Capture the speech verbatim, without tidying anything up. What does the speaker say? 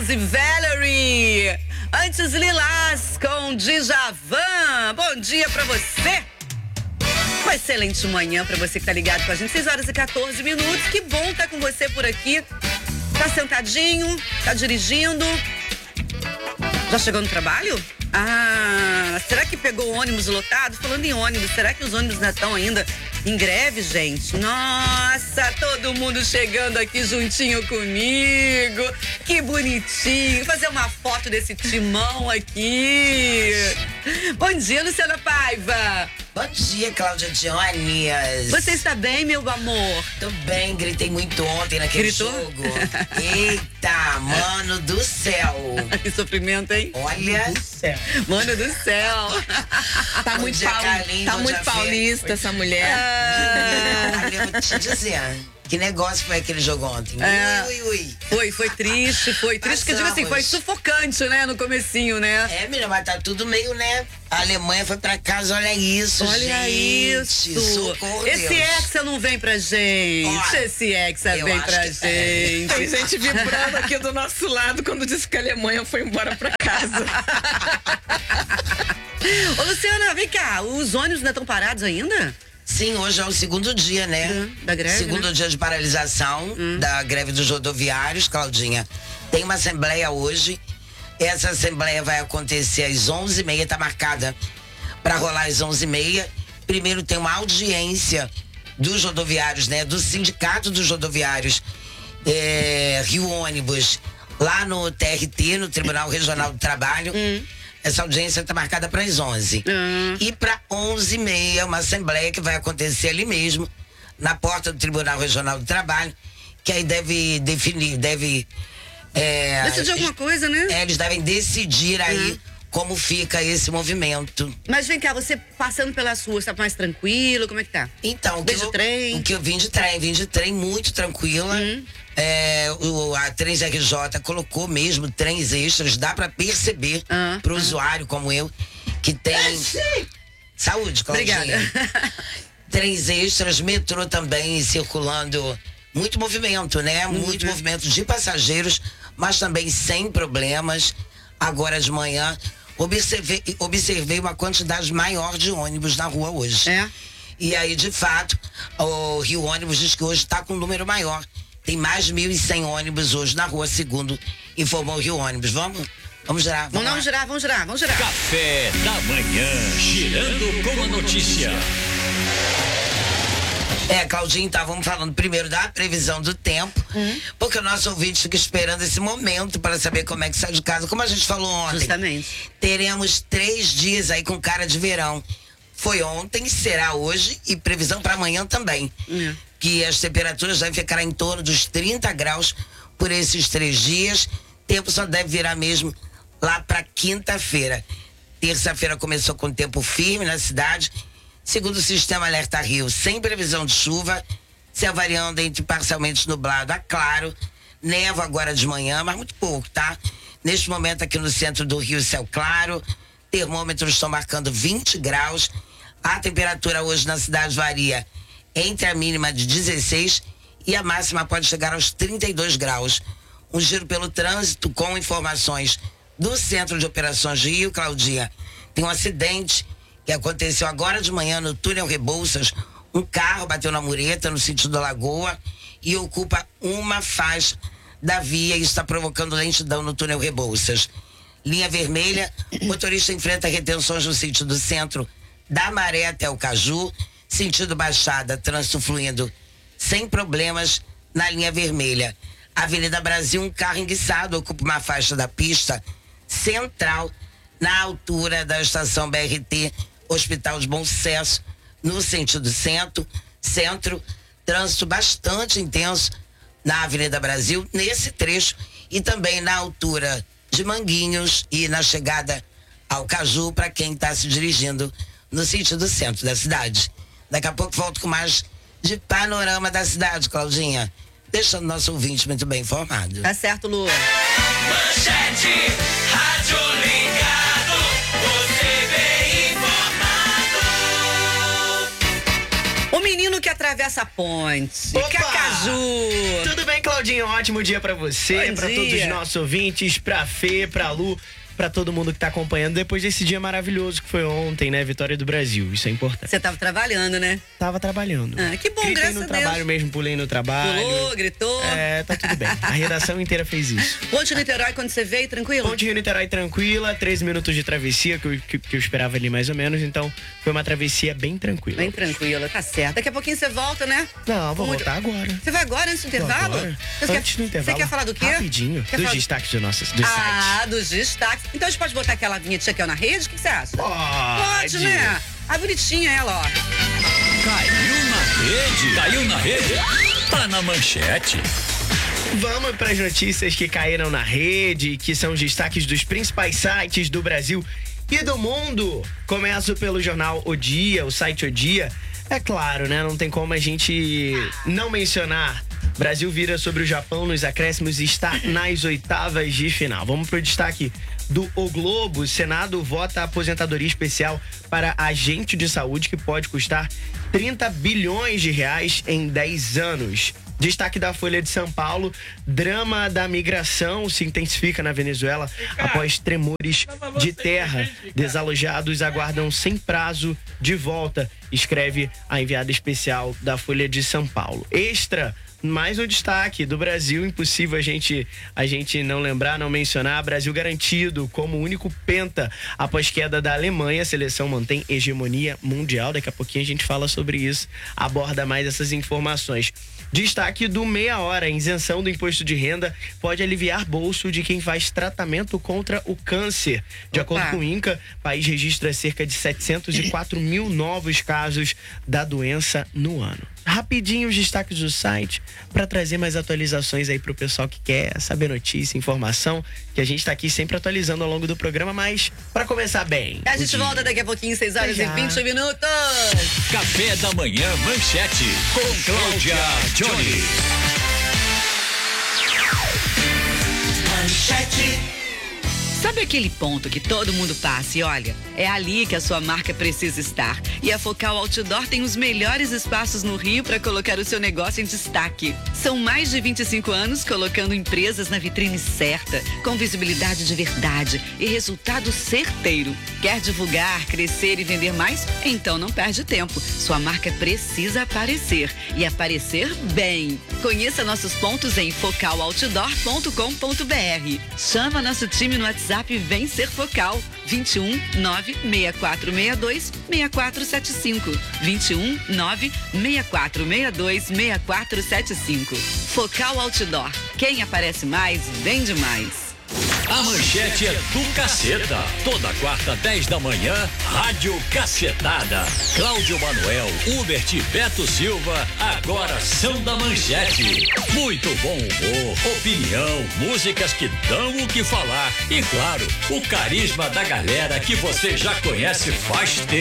Beatles e Valerie. Antes, Lilás com Djavan. Bom dia pra você. Uma excelente manhã pra você que tá ligado com a gente. seis horas e quatorze minutos. Que bom estar com você por aqui. Tá sentadinho? Tá dirigindo? Já chegou no trabalho? Ah, será que pegou o ônibus lotado? Falando em ônibus, será que os ônibus ainda estão ainda em greve, gente? Nossa, todo mundo chegando aqui juntinho comigo. Que bonitinho. Fazer uma foto desse timão aqui. Bom dia, Luciana Paiva. Bom dia, Cláudia Dionias. Você está bem, meu amor? Tô bem, gritei muito ontem naquele Gritou? jogo. Eita, mano do céu. Que sofrimento, hein? Olha, Mano do céu. Tá Bom muito, dia, pauli- Carlinhos, tá bom muito dia, Fê. paulista essa mulher. Ah, olha, eu vou te dizer. Que negócio foi aquele jogo ontem? É. Ui, ui, ui. Foi, foi triste, foi triste, que eu digo assim, foi sufocante, né, no comecinho, né? É, menina, mas tá tudo meio, né? A Alemanha foi pra casa, olha isso, Olha gente. isso. Socorro, Esse Deus. Hexa não vem pra gente. Ó, Esse Hexa eu vem acho pra que é. gente. Tem gente vibrando aqui do nosso lado quando disse que a Alemanha foi embora pra casa. Ô, Luciana, vem cá, os ônibus ainda estão parados ainda? Sim, hoje é o segundo dia, né? Uhum, da greve, Segundo né? dia de paralisação da greve dos rodoviários, Claudinha. Tem uma assembleia hoje. Essa assembleia vai acontecer às onze e meia, tá marcada para rolar às onze e meia. Primeiro tem uma audiência dos rodoviários, né? Do sindicato dos rodoviários é, Rio Ônibus, lá no T R T, no Tribunal Regional do Trabalho. Essa audiência está marcada para as onze. Hum. E para onze e meia, uma assembleia que vai acontecer ali mesmo, na porta do Tribunal Regional do Trabalho, que aí deve definir, deve... É, Decidir alguma coisa, né? é, eles devem decidir aí como fica esse movimento. Mas vem cá, você passando pelas ruas, tá mais tranquilo? Como é que tá? Então, o que, Veio de eu, trem? o que eu vim de trem, vim de trem muito tranquila. É, o, a três R J colocou mesmo trens extras, dá pra perceber Ah, pro ah. usuário como eu que tem. Saúde, Claudinha. Obrigada. Trens extras, metrô também circulando. Muito movimento, né? Muito movimento de passageiros, mas também sem problemas. Agora de manhã, observei, observei uma quantidade maior de ônibus na rua hoje. É? E aí, de fato, o Rio Ônibus diz que hoje está com um número maior. Tem mais de mil e cem ônibus hoje na rua, segundo informou o Rio Ônibus. Vamos? Vamos girar? Vamos, lá? vamos girar, vamos girar, vamos girar. Café da manhã, girando com a notícia. É, Claudinho, tá, vamos falando primeiro da previsão do tempo, porque o nosso ouvinte fica esperando esse momento para saber como é que sai de casa. Como a gente falou ontem, Justamente. teremos três dias aí com cara de verão. Foi ontem, será hoje e previsão para amanhã também. É. Que as temperaturas devem ficar em torno dos trinta graus por esses três dias. Tempo só deve virar mesmo lá para quinta-feira. Terça-feira começou com tempo firme na cidade. Segundo o sistema Alerta Rio, sem previsão de chuva, céu variando entre parcialmente nublado a claro, neva agora de manhã, mas muito pouco, tá? Neste momento aqui no centro do Rio, céu claro, termômetros estão marcando vinte graus, a temperatura hoje na cidade varia entre a mínima de dezesseis e a máxima pode chegar aos trinta e dois graus. Um giro pelo trânsito com informações do Centro de Operações de Rio, Claudinha. Tem um acidente que aconteceu agora de manhã no túnel Rebouças. Um carro bateu na mureta no sentido da Lagoa e ocupa uma faixa da via e está provocando lentidão no túnel Rebouças. Linha vermelha, o motorista enfrenta retenções no sentido centro da Maré até o Caju, sentido Baixada, trânsito fluindo sem problemas na linha vermelha. Avenida Brasil, um carro enguiçado ocupa uma faixa da pista central na altura da estação B R T Hospital de Bom Sucesso, no sentido centro, centro, trânsito bastante intenso na Avenida Brasil, nesse trecho, e também na altura de Manguinhos e na chegada ao Caju, para quem está se dirigindo no sentido centro da cidade. Daqui a pouco volto com mais de panorama da cidade, Claudinha, deixando nosso ouvinte muito bem informado. Tá certo, Lu. Manchete, rádio ligado, você bem informado. O menino que atravessa a ponte. Opa! Cacaju. Tudo bem, Claudinho? Ótimo dia pra você, Bom pra dia. todos os nossos ouvintes, pra Fê, pra Lu, pra todo mundo que tá acompanhando depois desse dia maravilhoso que foi ontem, né? Vitória do Brasil, isso é importante. Você tava trabalhando, né? Tava trabalhando. Ah, que bom, Gritei graças no a Deus. trabalho mesmo, pulei no trabalho. Pulou, gritou. É, tá tudo bem. A redação inteira fez isso. Ponte Niterói, quando você veio, tranquilo? Ponte Rio-Niterói tranquila, treze minutos de travessia, que eu, que, que eu esperava ali mais ou menos, então foi uma travessia bem tranquila. Bem tranquila, tá certo. Daqui a pouquinho você volta, né? Não, vou Onde- voltar agora. Você vai agora, antes do Vou intervalo? agora. Você Antes do intervalo. Você quer falar do quê? Rapidinho, Quer dos falar- destaques do nosso do Ah, site. dos destaques. Então a gente pode botar aquela vinhetinha que é na rede? O que você acha? Pode. né? A bonitinha ela, ó. Caiu na rede. Caiu na rede. Tá na manchete. Vamos para as notícias que caíram na rede, que são os destaques dos principais sites do Brasil e do mundo. Começo pelo jornal O Dia, o site O Dia. É claro, né? Não tem como a gente não mencionar. Brasil vira sobre o Japão nos acréscimos e está nas oitavas de final. Vamos pro destaque do O Globo. O Senado vota a aposentadoria especial para agente de saúde que pode custar trinta bilhões de reais em dez anos. Destaque da Folha de São Paulo, drama da migração se intensifica na Venezuela após tremores de terra. Desalojados aguardam sem prazo de volta, escreve a enviada especial da Folha de São Paulo. Extra, mais um destaque do Brasil, impossível a gente, a gente não lembrar, não mencionar. Brasil garantido como único penta após queda da Alemanha. A seleção mantém hegemonia mundial. Daqui a pouquinho a gente fala sobre isso, aborda mais essas informações. Destaque do Meia Hora, isenção do imposto de renda pode aliviar bolso de quem faz tratamento contra o câncer. De Opa. acordo com o INCA, o país registra cerca de setecentos e quatro mil novos casos da doença no ano. Rapidinho os destaques do site para trazer mais atualizações aí pro pessoal que quer saber notícia, informação, que a gente tá aqui sempre atualizando ao longo do programa, mas para começar bem. A o gente dia. volta daqui a pouquinho, seis horas Até e já. vinte minutos. Café da manhã, manchete. Com Cláudia Johnny. Sabe aquele ponto que todo mundo passa e olha, é ali que a sua marca precisa estar. E a Focal Outdoor tem os melhores espaços no Rio para colocar o seu negócio em destaque. São mais de vinte e cinco anos colocando empresas na vitrine certa, com visibilidade de verdade e resultado certeiro. Quer divulgar, crescer e vender mais? Então não perde tempo. Sua marca precisa aparecer e aparecer bem. Conheça nossos pontos em focal outdoor ponto com ponto br. Chama nosso time no WhatsApp e vem ser Focal. vinte e um, nove, seis quatro seis dois, seis quatro sete cinco. vinte e um, nove, seis quatro seis dois, seis quatro sete cinco. Focal Outdoor. Quem aparece mais, vende mais. A manchete é do Caceta. Toda quarta, dez da manhã, Rádio Cacetada. Cláudio Manuel, Hubert e Beto Silva, agora são da manchete. Muito bom humor, opinião, músicas que dão o que falar. E claro, o carisma da galera que você já conhece faz tempo.